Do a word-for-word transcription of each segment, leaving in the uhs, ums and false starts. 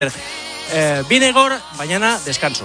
Eh, Vinegor, mañana descanso.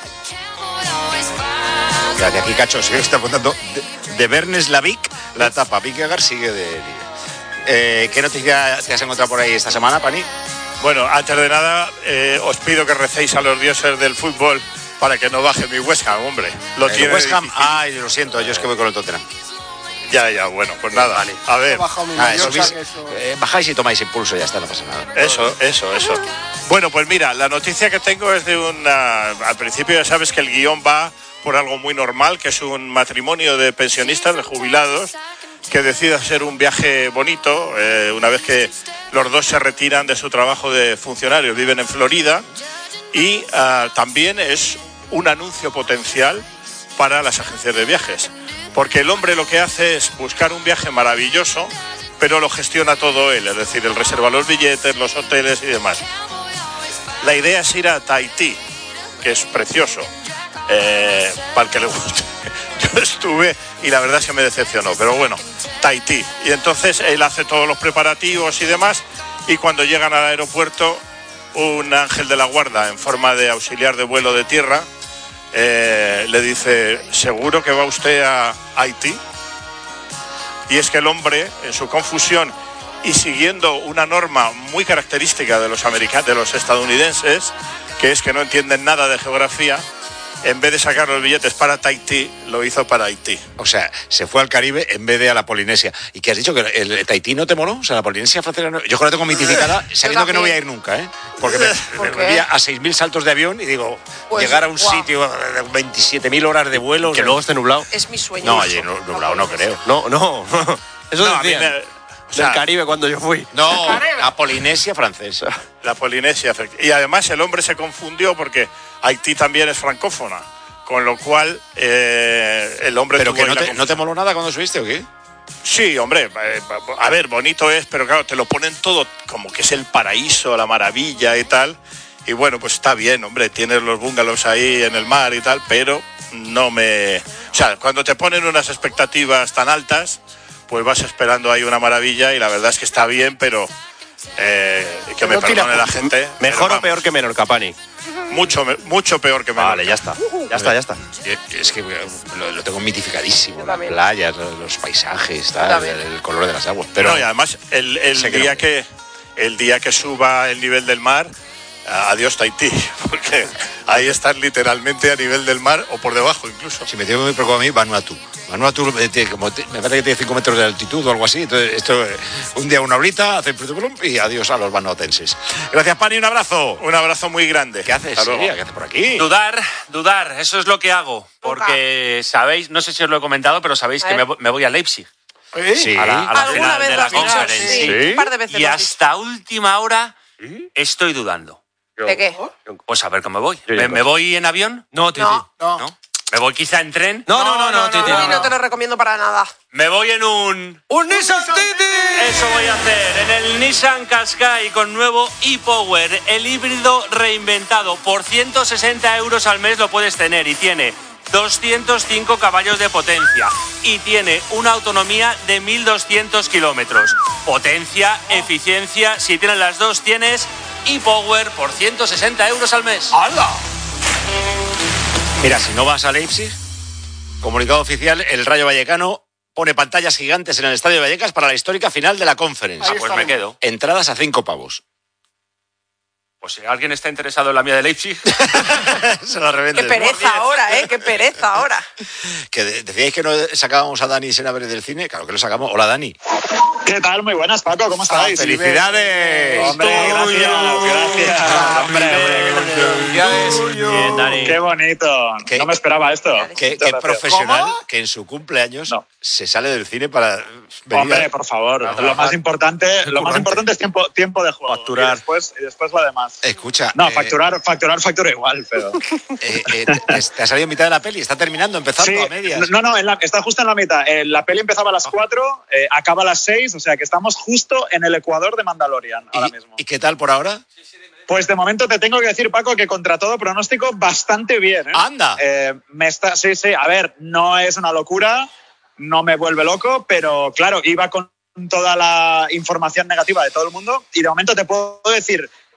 Ya, de aquí, Cacho, sigue está contando de, de Bernes Lavic, la etapa. Vingegaard sigue de... Eh, ¿Qué noticia te has encontrado por ahí esta semana, Pani? Bueno, antes de nada, eh, os pido que recéis a los dioses del fútbol para que no baje mi West Ham, hombre. Lo ¿El tiene West Ham? difícil. Ay, lo siento, yo es que voy con el Tottenham. Ya, ya, bueno, pues nada, vale. A ver. Ah, subís, eh, bajáis y tomáis impulso, ya está, no pasa nada. Eso, eso, eso. Bueno, pues mira, la noticia que tengo es de una... Al principio ya sabes que el guión va por algo muy normal, que es un matrimonio de pensionistas, de jubilados, que decide hacer un viaje bonito, eh, una vez que los dos se retiran de su trabajo de funcionarios, viven en Florida, y uh, también es un anuncio potencial para las agencias de viajes, porque el hombre lo que hace es buscar un viaje maravilloso, pero lo gestiona todo él, es decir, él reserva los billetes, los hoteles y demás. La idea es ir a Tahití, que es precioso, eh, para el que le guste. Yo estuve y la verdad es que me decepcionó, pero bueno, Tahití. Y entonces él hace todos los preparativos y demás, y cuando llegan al aeropuerto, un ángel de la guarda en forma de auxiliar de vuelo de tierra eh, le dice: ¿seguro que va usted a Haití? Y es que el hombre, en su confusión y siguiendo una norma muy característica de los americanos, de los estadounidenses, que es que no entienden nada de geografía, en vez de sacar los billetes para Tahití, lo hizo para Haití. O sea, se fue al Caribe en vez de a la Polinesia. ¿Y qué has dicho? ¿Que el, el Tahití no te moló? O sea, la Polinesia francesa no... Yo creo que la tengo mitificada, sabiendo que no voy a ir nunca, ¿eh? Porque me, me volvía a seis mil saltos de avión y digo, pues, llegar a un wow. sitio de veintisiete mil horas de vuelo... Que luego esté nublado. Es mi sueño. No, allí no, nublado no creo. No, no. Eso no, decían. Me, o sea, del Caribe cuando yo fui. No, la Polinesia francesa. La Polinesia. Y además el hombre se confundió porque Haití también es francófona. Con lo cual, eh, el hombre... ¿Pero que no te, no te moló nada cuando subiste o qué? Sí, hombre, eh, a ver, bonito es, pero claro, te lo ponen todo como que es el paraíso, la maravilla y tal. Y bueno, pues está bien, hombre, tienes los bungalows ahí en el mar y tal, pero no me... O sea, cuando te ponen unas expectativas tan altas, pues vas esperando ahí una maravilla y la verdad es que está bien, pero... Eh, que me perdone la gente. ¿Mejor o peor que Menorca, Pani? Mucho, mucho peor que Menorca. Vale, ya está. Ya está, ya está. Es que lo, lo tengo mitificadísimo. Las playas, los paisajes, tal, el, el color de las aguas. Pero no, y además, el, el, día que, el día que suba el nivel del mar, adiós Tahití, porque ahí estás literalmente a nivel del mar o por debajo incluso. Si me tengo muy preocupado a mí, Vanuatu. Vanuatu como te, me parece que tiene cinco metros de altitud o algo así. Entonces, esto, un día una horita, hace y adiós a los vanuatenses. Gracias, Pani, un abrazo. Un abrazo muy grande. ¿Qué haces, Siria? ¿Qué haces por aquí? Dudar, dudar, eso es lo que hago. Porque sabéis, no sé si os lo he comentado, pero sabéis que me, me voy a Leipzig. Sí. A la, a la ¿Alguna final vez de lo la has dicho? conferencia. Sí, ¿Sí? un par de veces Y lo has hasta dicho. Última hora estoy dudando. ¿De qué? Pues a ver cómo me voy. ¿Me, ¿Me voy en avión? No, Titi. No. ¿No? ¿No? ¿Me voy quizá en tren? No, no, no, no, Titi. No, no te lo recomiendo para nada. Me voy en un... ¡Un Nissan Titi! Eso voy a hacer, en el Nissan Qashqai con nuevo e-Power, el híbrido reinventado. Por ciento sesenta euros al mes lo puedes tener y tiene doscientos cinco caballos de potencia y tiene una autonomía de mil doscientos kilómetros. Potencia, eficiencia, si tienes las dos tienes e-Power por ciento sesenta euros al mes. ¡Hala! Mira, si no vas a Leipzig, comunicado oficial, el Rayo Vallecano pone pantallas gigantes en el Estadio de Vallecas para la histórica final de la Conference. Ah, pues me quedo. Entradas a cinco pavos. Pues si alguien está interesado en la mía de Leipzig... Se la revendes. Qué pereza ahora, ¿eh? Qué pereza ahora. Que de- decíais que no sacábamos a Dani Senabre del cine. Claro que lo sacamos. Hola, Dani. ¿Qué tal? Muy buenas, Paco, ¿cómo estáis? ¡Felicidades! Hombre, gracias, gracias. Hombre, Bien, Dani. Qué bonito. ¿Qué? No me esperaba esto. Qué, Muchas qué gracias. profesional ¿Cómo? que en su cumpleaños No. se sale del cine para venir Hombre, a- por favor. a Lo trabajar. más importante, lo más Currante. importante es tiempo, tiempo de juego. Facturar. Y después, y después lo demás. Escucha. No, eh, facturar, facturar, factura igual, pero. eh, eh, te, te ha salido en mitad de la peli. Está terminando, empezando Sí, a medias. no, no, en la- está justo en la mitad. Eh, la peli empezaba a las cuatro, eh, acaba a las seis, o sea que estamos justo en el ecuador de Mandalorian ahora ¿Y, mismo. ¿Y qué tal por ahora? Pues de momento te tengo que decir, Paco, que contra todo pronóstico, bastante bien. ¿eh? ¡Anda! Eh, me está, sí, sí, a ver, no es una locura, no me vuelve loco, pero claro, iba con toda la información negativa de todo el mundo y de momento te puedo decir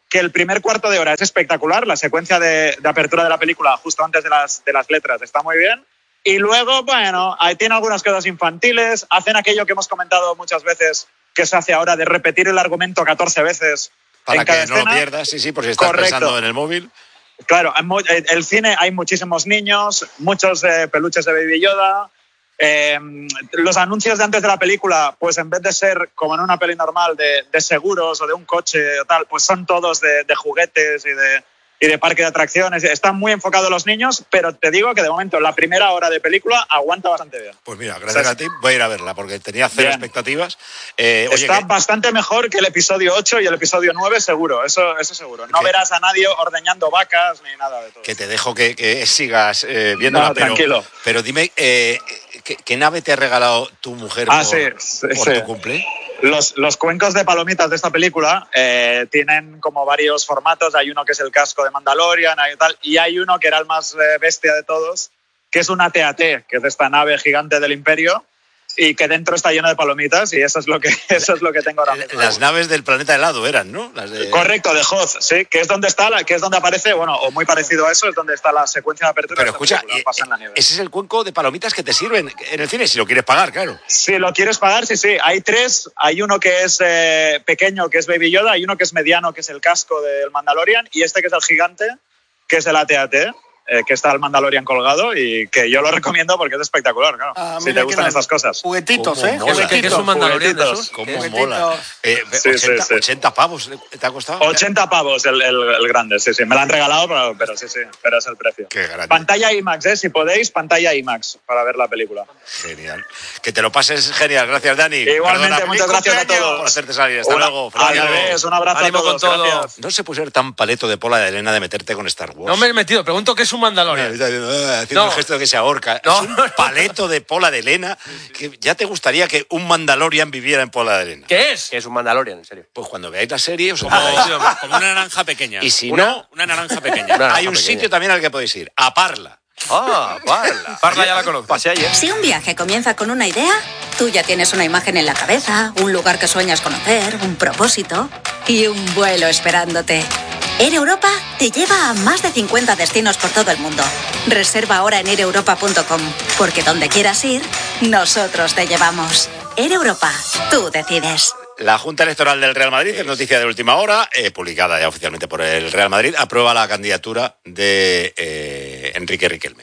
que el primer cuarto de hora es espectacular, la secuencia de, de apertura de la película justo antes de las, de las letras está muy bien. Y luego, bueno, ahí tiene algunas cosas infantiles, hacen aquello que hemos comentado muchas veces, que se hace ahora de repetir el argumento catorce veces Para en cada que no escena. lo pierdas, sí, sí, por si estás Correcto. pensando en el móvil. Claro, en el cine hay muchísimos niños, muchos eh, peluches de Baby Yoda. Eh, los anuncios de antes de la película, pues en vez de ser como en una peli normal de, de seguros o de un coche o tal, pues son todos de, de juguetes y de, y de parque de atracciones. Están muy enfocados los niños, pero te digo que de momento la primera hora de película aguanta bastante bien. Pues mira, gracias O sea, a ti voy a ir a verla porque tenía cero Bien. expectativas. Eh, oye, Está que- bastante mejor que el episodio ocho y el episodio nueve, seguro, eso, eso seguro. No ¿Qué? verás a nadie ordeñando vacas ni nada de todo. que te dejo que, que sigas eh, viéndola, No, pero, tranquilo. pero dime, eh, ¿qué, qué nave te ha regalado tu mujer Ah, por, sí, sí, por sí. tu cumple? Los, los cuencos de palomitas de esta película eh, tienen como varios formatos. Hay uno que es el casco de Mandalorian hay tal, y hay uno que era el más eh, bestia de todos, que es una T A T, que es de esta nave gigante del Imperio, y que dentro está lleno de palomitas, y eso es lo que, eso es lo que tengo ahora mismo. Las naves del planeta helado eran, ¿no? Las de... Correcto, de Hoth, sí, que es donde está, la, que es donde aparece, bueno, o muy parecido a eso, es donde está la secuencia de apertura. Pero de esta escucha, película, eh, pasa en la nieve. ese es el cuenco de palomitas que te sirven en el cine, si lo quieres pagar, claro. Si lo quieres pagar, sí, sí. Hay tres. Hay uno que es eh, pequeño, que es Baby Yoda. Hay uno que es mediano, que es el casco del Mandalorian. Y este que es el gigante, que es el A T A T, eh, que está el Mandalorian colgado y que yo lo recomiendo porque es espectacular, claro. Ah, si mira te gustan que estas cosas. Juguetitos, ¿Cómo ¿eh? mola? ¿Qué, qué es un Mandalorian de esos? ¿Cómo ¿Qué? mola? Eh, Sí, sí, ochenta, sí. ochenta pavos te ha costado. ochenta pavos el, el, el grande, sí, sí. Me lo han regalado, pero, pero sí, sí. Pero es el precio. Qué grande. Pantalla IMAX, ¿eh? Si podéis, pantalla IMAX para ver la película. Genial. Que te lo pases genial. Gracias, Dani. Igualmente, Perdona, muchas feliz gracias a cumpleaños todos. por hacerte salir. Hasta Una- luego. Al Feliz año. revés, un abrazo Ánimo a todos. con todo. Gracias. No se puede ser tan paleto de Pola de Elena de meterte con Star Wars. No me he metido, pregunto qué es un Mandalorian. Haciendo No. el gesto de que se ahorca. No, es un no, no. paleto de Pola de Elena. Que ya te gustaría que un Mandalorian viviera en Pola de Elena. ¿Qué es? Que es un Mandalorian, en serio. Pues cuando veáis la serie os Como, enteráis. como una naranja pequeña. Y si Una- no, Una naranja pequeña. Una- hay un pequeña. sitio también al que podéis ir. A Parla. Ah, Parla. Parla ya la conozco. Pasé ayer. Si un viaje comienza con una idea, tú ya tienes una imagen en la cabeza, un lugar que sueñas conocer, un propósito y un vuelo esperándote. Air Europa te lleva a más de cincuenta destinos por todo el mundo. Reserva ahora en air europa punto com, porque donde quieras ir, nosotros te llevamos. Air Europa, tú decides. La Junta Electoral del Real Madrid, es noticia de última hora, eh, publicada ya oficialmente por el Real Madrid, aprueba la candidatura de eh, Enrique Riquelme.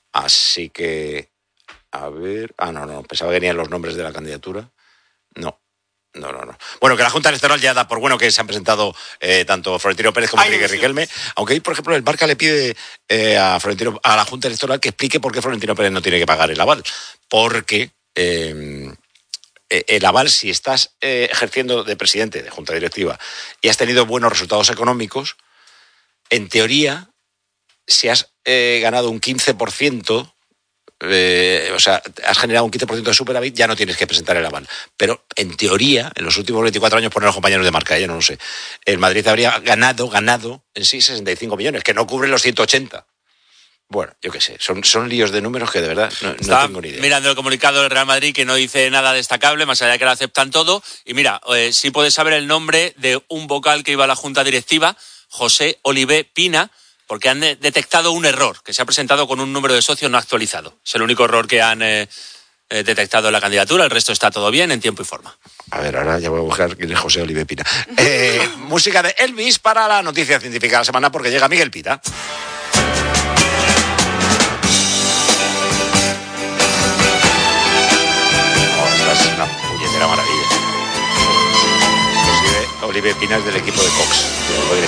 Así que, a ver... Ah, no, no, pensaba que venían los nombres de la candidatura. No. No, no, no. Bueno, que la Junta Electoral ya da por bueno que se han presentado eh, tanto Florentino Pérez como Hay Enrique ilusión. Riquelme. Aunque hoy, por ejemplo, el Barca le pide eh, a Florentino, a la Junta Electoral que explique por qué Florentino Pérez no tiene que pagar el aval. Porque eh, el aval, si estás eh, ejerciendo de presidente de Junta Directiva y has tenido buenos resultados económicos, en teoría, si has eh, ganado un quince por ciento... Eh, o sea, has generado un quince por ciento de superávit, ya no tienes que presentar el aval. Pero en teoría, en los últimos veinticuatro años, ponen los compañeros de marca, yo no lo sé, el Madrid habría ganado, ganado en sí sesenta y cinco millones, que no cubren los ciento ochenta. Bueno, yo qué sé, son, son líos de números que de verdad no, no Estaba tengo ni idea. mirando el comunicado del Real Madrid que no dice nada destacable, más allá de que lo aceptan todo. Y mira, eh, sí puedes saber el nombre de un vocal que iba a la Junta Directiva, José Olivé Pina, porque han de- detectado un error, que se ha presentado con un número de socios no actualizado. Es el único error que han eh, eh, detectado en la candidatura, el resto está todo bien, en tiempo y forma. A ver, ahora ya voy a buscar quién es José Olivé Pina. Eh, música de Elvis para la noticia científica de la semana, porque llega Miguel Pita. Oh, esta es una puñetera maravilla. Inclusive Olivé Pina es del equipo de Cox.